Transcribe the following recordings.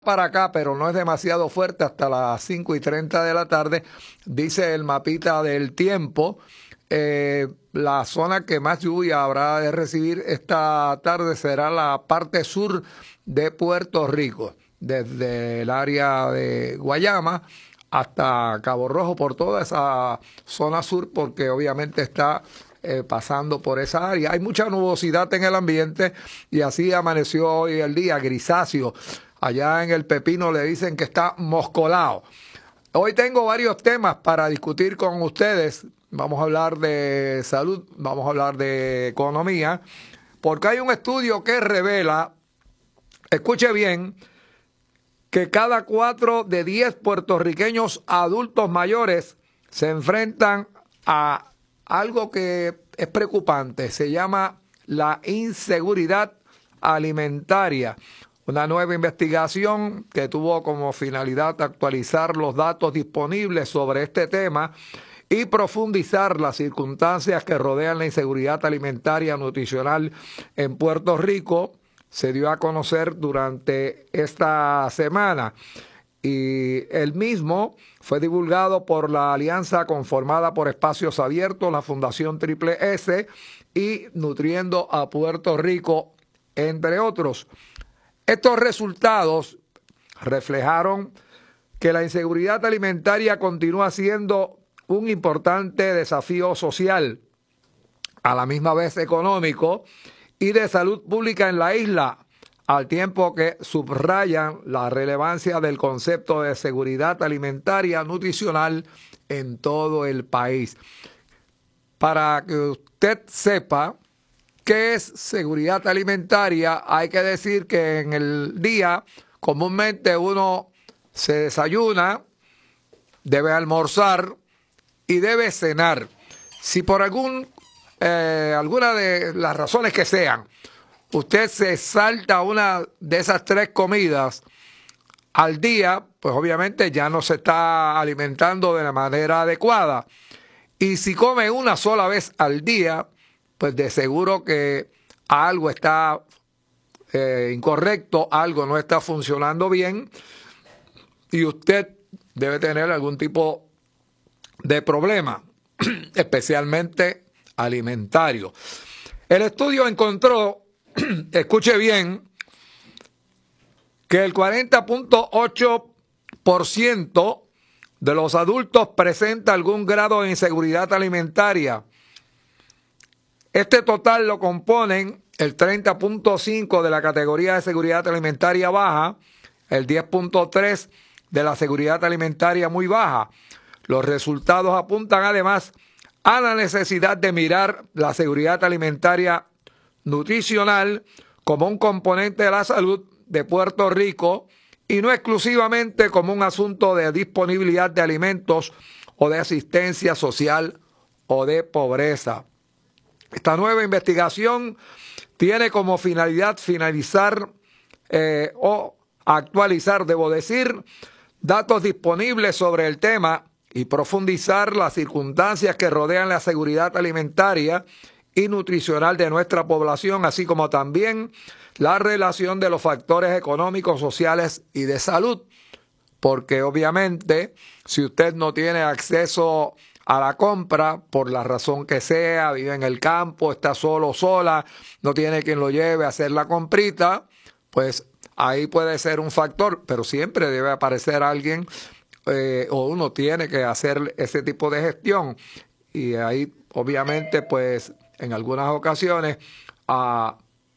para acá, pero no es demasiado fuerte hasta las 5:30 de la tarde, dice el mapita del tiempo. La zona que más lluvia habrá de recibir esta tarde será la parte sur de Puerto Rico, desde el área de Guayama hasta Cabo Rojo, por toda esa zona sur, porque obviamente está pasando por esa área. Hay mucha nubosidad en el ambiente y así amaneció hoy el día, grisáceo. Allá en el Pepino le dicen que está moscolado. Hoy tengo varios temas para discutir con ustedes. Vamos a hablar de salud, vamos a hablar de economía, porque hay un estudio que revela, escuche bien, que cada 4 de 10 puertorriqueños adultos mayores se enfrentan a algo que es preocupante. Se llama la inseguridad alimentaria. Una nueva investigación que tuvo como finalidad actualizar los datos disponibles sobre este tema y profundizar las circunstancias que rodean la inseguridad alimentaria nutricional en Puerto Rico, se dio a conocer durante esta semana. Y el mismo fue divulgado por la alianza conformada por Espacios Abiertos, la Fundación Triple S y Nutriendo a Puerto Rico, entre otros. Estos resultados reflejaron que la inseguridad alimentaria continúa siendo un importante desafío social, a la misma vez económico y de salud pública en la isla, al tiempo que subrayan la relevancia del concepto de seguridad alimentaria nutricional en todo el país. Para que usted sepa qué es seguridad alimentaria, hay que decir que en el día comúnmente uno se desayuna, debe almorzar y debe cenar. Si por alguna de las razones que sean, usted se salta una de esas 3 comidas al día, pues obviamente ya no se está alimentando de la manera adecuada. Y si come una sola vez al día, pues de seguro que algo está incorrecto, algo no está funcionando bien y usted debe tener algún tipo de problema, especialmente alimentario. El estudio encontró, escuche bien, que el 40.8% de los adultos presenta algún grado de inseguridad alimentaria. Este total lo componen el 30.5% de la categoría de seguridad alimentaria baja, el 10.3% de la seguridad alimentaria muy baja. Los resultados apuntan además a la necesidad de mirar la seguridad alimentaria nutricional como un componente de la salud de Puerto Rico y no exclusivamente como un asunto de disponibilidad de alimentos o de asistencia social o de pobreza. Esta nueva investigación tiene como finalidad finalizar o actualizar, debo decir, datos disponibles sobre el tema y profundizar las circunstancias que rodean la seguridad alimentaria y nutricional de nuestra población, así como también la relación de los factores económicos, sociales y de salud. Porque obviamente, si usted no tiene acceso a la compra, por la razón que sea, vive en el campo, está solo o sola, no tiene quien lo lleve a hacer la comprita, pues ahí puede ser un factor, pero siempre debe aparecer alguien o uno tiene que hacer ese tipo de gestión. Y ahí obviamente pues en algunas ocasiones hay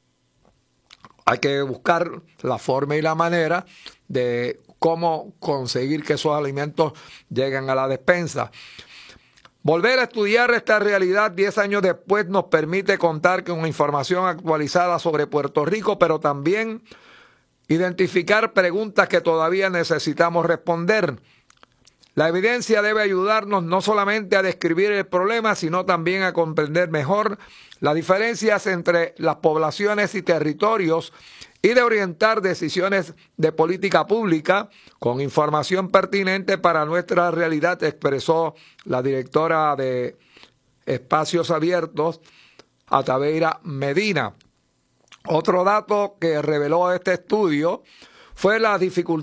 que buscar la forma y la manera de cómo conseguir que esos alimentos lleguen a la despensa. Volver a estudiar esta realidad 10 años después nos permite contar con información actualizada sobre Puerto Rico, pero también identificar preguntas que todavía necesitamos responder. La evidencia debe ayudarnos no solamente a describir el problema, sino también a comprender mejor las diferencias entre las poblaciones y territorios y de orientar decisiones de política pública con información pertinente para nuestra realidad, expresó la directora de Espacios Abiertos, Ataveira Medina. Otro dato que reveló este estudio fue la dificultad